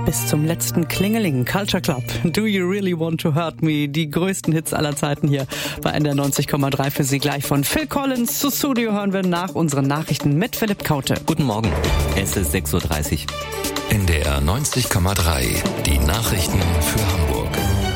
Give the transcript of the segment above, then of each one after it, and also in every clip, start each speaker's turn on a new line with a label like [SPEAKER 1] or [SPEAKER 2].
[SPEAKER 1] bis zum letzten Klingeling. Culture Club, Do You Really Want to Hurt Me? Die größten Hits aller Zeiten hier bei NDR 90,3 für Sie gleich von Phil Collins zu Studio hören wir nach unseren Nachrichten mit Philipp Kaute.
[SPEAKER 2] Guten Morgen, es ist 6.30 Uhr.
[SPEAKER 3] NDR 90,3, die Nachrichten für Hamburg.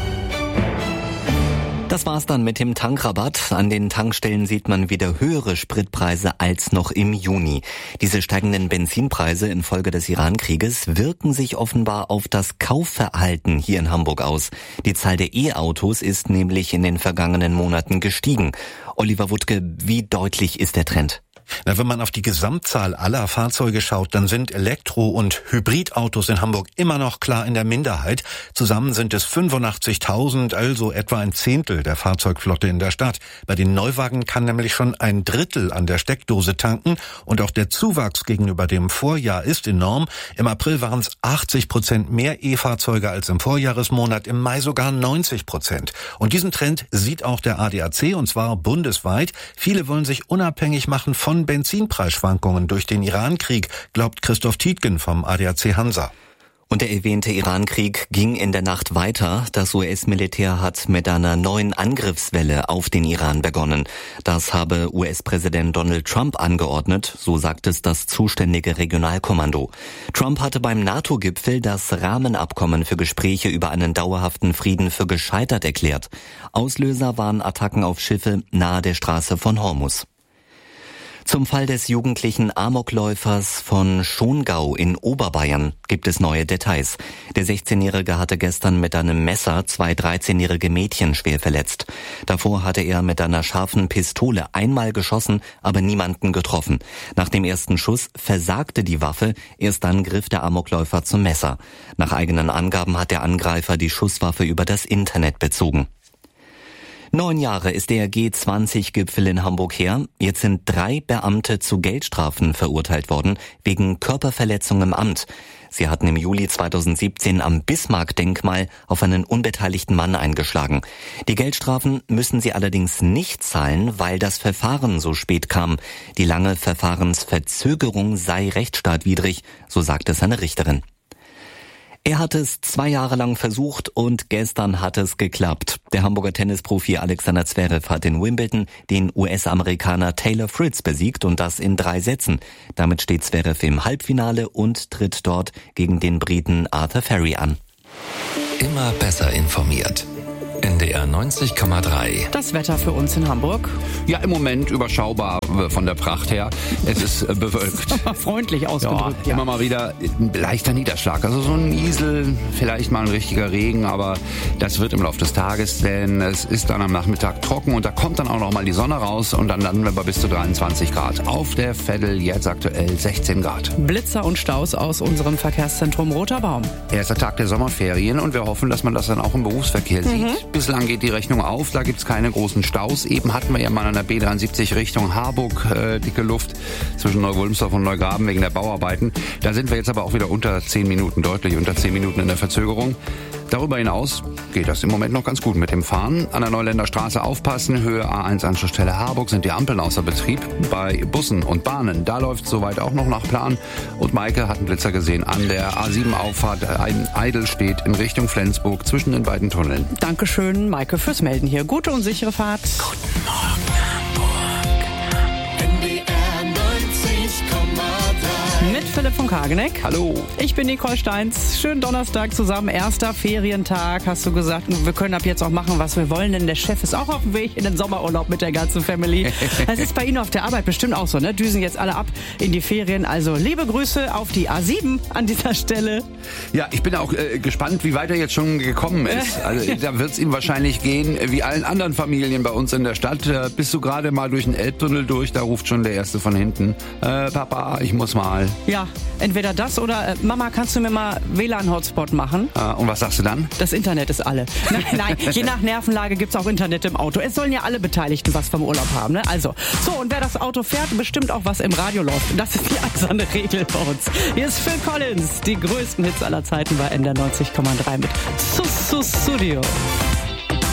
[SPEAKER 2] Das war's dann mit dem Tankrabatt. An den Tankstellen sieht man wieder höhere Spritpreise als noch im Juni. Diese steigenden Benzinpreise infolge des Iran-Krieges wirken sich offenbar auf das Kaufverhalten hier in Hamburg aus. Die Zahl der E-Autos ist nämlich in den vergangenen Monaten gestiegen. Oliver Wuttke, wie deutlich ist der Trend?
[SPEAKER 4] Wenn man auf die Gesamtzahl aller Fahrzeuge schaut, dann sind Elektro- und Hybridautos in Hamburg immer noch klar in der Minderheit. Zusammen sind es 85.000, also etwa ein Zehntel der Fahrzeugflotte in der Stadt. Bei den Neuwagen kann nämlich schon ein Drittel an der Steckdose tanken und auch der Zuwachs gegenüber dem Vorjahr ist enorm. Im April waren es 80% mehr E-Fahrzeuge als im Vorjahresmonat, im Mai sogar 90%. Und diesen Trend sieht auch der ADAC, und zwar bundesweit. Viele wollen sich unabhängig machen von Benzinpreisschwankungen durch den Iran-Krieg, glaubt Christoph Tietgen vom ADAC Hansa.
[SPEAKER 2] Und der erwähnte Iran-Krieg ging in der Nacht weiter. Das US-Militär hat mit einer neuen Angriffswelle auf den Iran begonnen. Das habe US-Präsident Donald Trump angeordnet, so sagt es das zuständige Regionalkommando. Trump hatte beim NATO-Gipfel das Rahmenabkommen für Gespräche über einen dauerhaften Frieden für gescheitert erklärt. Auslöser waren Attacken auf Schiffe nahe der Straße von Hormuz. Zum Fall des jugendlichen Amokläufers von Schongau in Oberbayern gibt es neue Details. Der 16-Jährige hatte gestern mit einem Messer 2 13-jährige Mädchen schwer verletzt. Davor hatte er mit einer scharfen Pistole einmal geschossen, aber niemanden getroffen. Nach dem ersten Schuss versagte die Waffe, erst dann griff der Amokläufer zum Messer. Nach eigenen Angaben hat der Angreifer die Schusswaffe über das Internet bezogen. 9 Jahre ist der G20-Gipfel in Hamburg her. Jetzt sind 3 Beamte zu Geldstrafen verurteilt worden, wegen Körperverletzung im Amt. Sie hatten im Juli 2017 am Bismarck-Denkmal auf einen unbeteiligten Mann eingeschlagen. Die Geldstrafen müssen sie allerdings nicht zahlen, weil das Verfahren so spät kam. Die lange Verfahrensverzögerung sei rechtsstaatwidrig, so sagte seine Richterin. Er hat es 2 Jahre lang versucht und gestern hat es geklappt. Der Hamburger Tennisprofi Alexander Zverev hat in Wimbledon den US-Amerikaner Taylor Fritz besiegt und das in 3 Sätzen. Damit steht Zverev im Halbfinale und tritt dort gegen den Briten Arthur Ferry an.
[SPEAKER 3] Immer besser informiert. NDR 90,3.
[SPEAKER 1] Das Wetter für uns in Hamburg.
[SPEAKER 5] Ja, im Moment überschaubar von der Pracht her. Es ist bewölkt.
[SPEAKER 1] Freundlich ausgedrückt, ja.
[SPEAKER 5] Immer mal wieder ein leichter Niederschlag. Also so ein Niesel, vielleicht mal ein richtiger Regen, aber das wird im Laufe des Tages, denn es ist dann am Nachmittag trocken und da kommt dann auch noch mal die Sonne raus und dann landen wir bei bis zu 23 Grad. Auf der Veddel jetzt aktuell 16 Grad.
[SPEAKER 1] Blitzer und Staus aus unserem Verkehrszentrum Roter Baum.
[SPEAKER 5] Erster Tag der Sommerferien und wir hoffen, dass man das dann auch im Berufsverkehr sieht. Bislang geht die Rechnung auf, da gibt's keine großen Staus. Eben hatten wir ja mal an der B73 Richtung Harburg dicke Luft zwischen Neuwulmsdorf und Neugraben wegen der Bauarbeiten. Da sind wir jetzt aber auch wieder unter 10 Minuten, deutlich unter 10 Minuten in der Verzögerung. Darüber hinaus geht das im Moment noch ganz gut mit dem Fahren. An der Neuländer Straße aufpassen, Höhe A1 Anschlussstelle Harburg sind die Ampeln außer Betrieb. Bei Bussen und Bahnen, da läuft es soweit auch noch nach Plan. Und Maike hat einen Blitzer gesehen an der A7 Auffahrt Eidelstedt in Richtung Flensburg zwischen den beiden Tunneln.
[SPEAKER 1] Dankeschön, Maike, fürs Melden hier. Gute und sichere Fahrt.
[SPEAKER 3] Guten Morgen, Hamburg.
[SPEAKER 6] NDR 90,3.
[SPEAKER 1] Mit Philipp von Kageneck.
[SPEAKER 5] Hallo.
[SPEAKER 1] Ich bin Nicole Steins. Schönen Donnerstag zusammen. Erster Ferientag, hast du gesagt. Wir können ab jetzt auch machen, was wir wollen, denn der Chef ist auch auf dem Weg in den Sommerurlaub mit der ganzen Family. Das ist bei Ihnen auf der Arbeit bestimmt auch so, ne? Düsen jetzt alle ab in die Ferien. Also liebe Grüße auf die A7 an dieser Stelle.
[SPEAKER 5] Ja, ich bin auch gespannt, wie weit er jetzt schon gekommen ist. Also da wird es ihm wahrscheinlich gehen, wie allen anderen Familien bei uns in der Stadt. Bist du gerade mal durch den Elbtunnel durch, da ruft schon der Erste von hinten. Papa, ich muss mal.
[SPEAKER 1] Ja, entweder das oder Mama, kannst du mir mal WLAN-Hotspot machen?
[SPEAKER 5] Und was sagst du dann?
[SPEAKER 1] Das Internet ist alle. Nein, je nach Nervenlage gibt's auch Internet im Auto. Es sollen ja alle Beteiligten was vom Urlaub haben, ne? Also, so, und wer das Auto fährt, bestimmt auch was im Radio läuft. Und das ist die eiserne Regel bei uns. Hier ist Phil Collins, die größten Hits aller Zeiten bei NDR 90,3 mit Studio.